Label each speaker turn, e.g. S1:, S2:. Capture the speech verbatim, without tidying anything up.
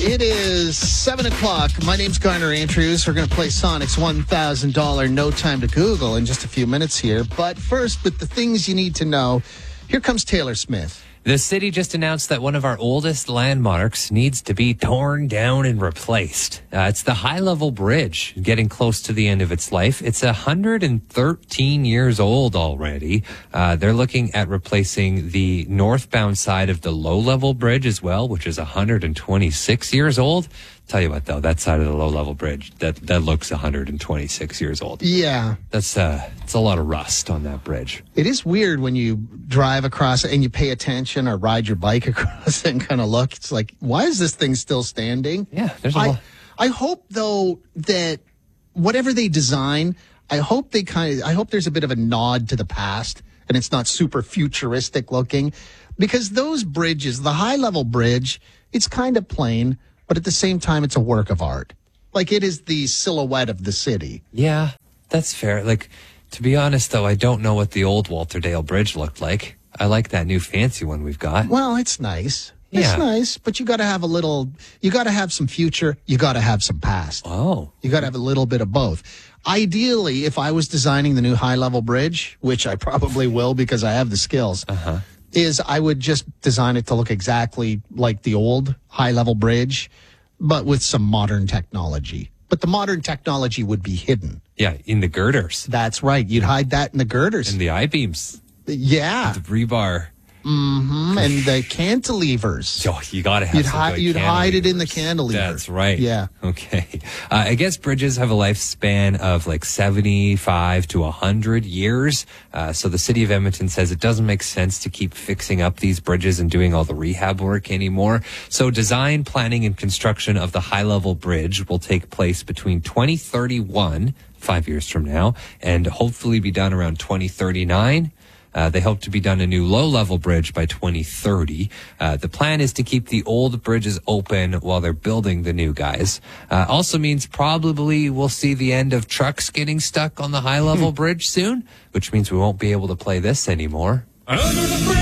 S1: It is seven o'clock. My name's Garner Andrews. We're going to play Sonic's one thousand dollars No Time to Google in just a few minutes here. But first, with the things you need to know, here comes Taylor Smith.
S2: The city just announced that one of our oldest landmarks needs to be torn down and replaced. Uh, it's the High Level Bridge, getting close to the end of its life. It's one hundred thirteen years old already. Uh, they're looking at replacing the northbound side of the Low Level Bridge as well, which is one hundred twenty-six years old. Tell you what, though, that side of the Low Level Bridge, that, that looks one hundred twenty-six years old.
S1: Yeah.
S2: That's uh, it's a lot of rust on that bridge.
S1: It is weird when you drive across it and you pay attention or ride your bike across it and kind of look. It's like, why is this thing still standing?
S2: Yeah, there's a
S1: I,
S2: lot.
S1: I hope, though, that whatever they design, I hope they kind of, I hope there's a bit of a nod to the past and it's not super futuristic looking, because those bridges, the High Level Bridge, it's kind of plain, but at the same time, it's a work of art. Like, it is the silhouette of the city.
S2: Yeah, that's fair. Like, to be honest, though, I don't know what the old Walter Dale Bridge looked like. I like that new fancy one we've got.
S1: Well, it's nice.
S2: Yeah.
S1: It's nice, but you got to have a little, you got to have some future, you got to have some past.
S2: Oh.
S1: You got to have a little bit of both. Ideally, if I was designing the new High Level Bridge, which I probably will because I have the skills,
S2: Uh-huh.
S1: is I would just design it to look exactly like the old High Level Bridge, but with some modern technology. But the modern technology would be hidden.
S2: Yeah, in the girders.
S1: That's right. You'd hide that in the girders.
S2: In the I-beams.
S1: Yeah.
S2: The rebar.
S1: Mm-hmm. And the cantilevers.
S2: Oh, you got to have
S1: You'd,
S2: some
S1: hi-
S2: good
S1: you'd hide it in the
S2: cantilevers.
S1: cantilever.
S2: That's right.
S1: Yeah.
S2: Okay. Uh, I guess bridges have a lifespan of like seventy-five to one hundred years. Uh, so the city of Edmonton says it doesn't make sense to keep fixing up these bridges and doing all the rehab work anymore. So design, planning, and construction of the High Level Bridge will take place between twenty thirty-one, five years from now, and hopefully be done around twenty thirty-nine. Uh, they hope to be done a new low-level bridge by twenty thirty. Uh, the plan is to keep the old bridges open while they're building the new guys. Uh, also means probably we'll see the end of trucks getting stuck on the high-level bridge soon, which means we won't be able to play this anymore.
S3: Under the bridge.